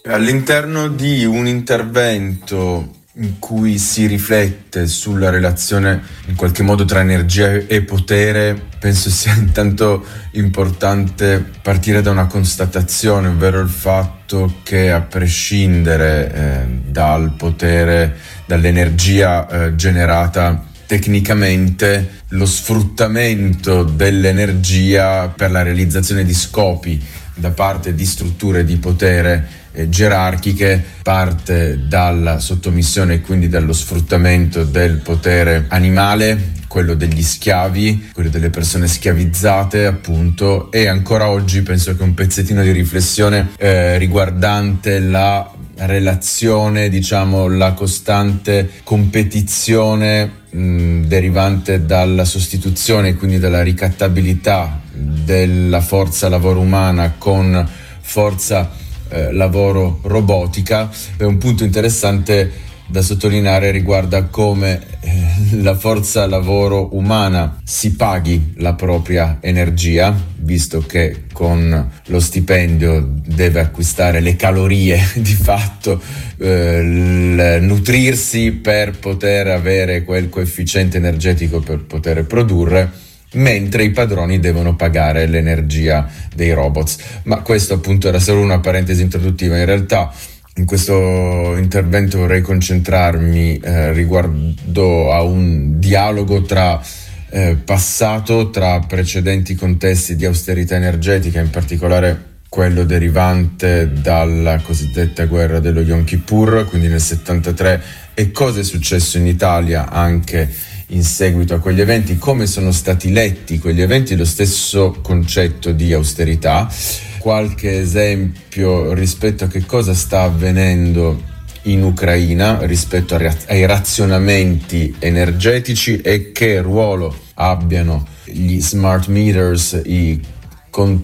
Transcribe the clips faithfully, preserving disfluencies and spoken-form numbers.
All'interno di un intervento in cui si riflette sulla relazione in qualche modo tra energia e potere, penso sia intanto importante partire da una constatazione, ovvero il fatto che a prescindere eh, dal potere, dall'energia eh, generata tecnicamente, lo sfruttamento dell'energia per la realizzazione di scopi da parte di strutture di potere eh, gerarchiche parte dalla sottomissione e quindi dallo sfruttamento del potere animale, quello degli schiavi, quello delle persone schiavizzate appunto, e ancora oggi penso che un pezzettino di riflessione eh, riguardante la relazione, diciamo la costante competizione mh, derivante dalla sostituzione e quindi dalla ricattabilità della forza lavoro umana con forza eh, lavoro robotica. È un punto interessante da sottolineare riguarda come eh, la forza lavoro umana si paghi la propria energia, visto che con lo stipendio deve acquistare le calorie di fatto, eh, il nutrirsi per poter avere quel coefficiente energetico per poter produrre, mentre i padroni devono pagare l'energia dei robots. Ma questo appunto era solo una parentesi introduttiva. In realtà in questo intervento vorrei concentrarmi eh, riguardo a un dialogo tra eh, passato, tra precedenti contesti di austerità energetica, in particolare quello derivante dalla cosiddetta guerra dello Yom Kippur, quindi nel settantatré, e cosa è successo in Italia anche in seguito a quegli eventi, come sono stati letti quegli eventi, lo stesso concetto di austerità. Qualche esempio rispetto a che cosa sta avvenendo in Ucraina rispetto ai razionamenti energetici e che ruolo abbiano gli smart meters, i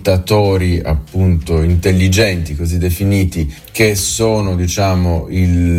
contatori appunto intelligenti così definiti, che sono diciamo il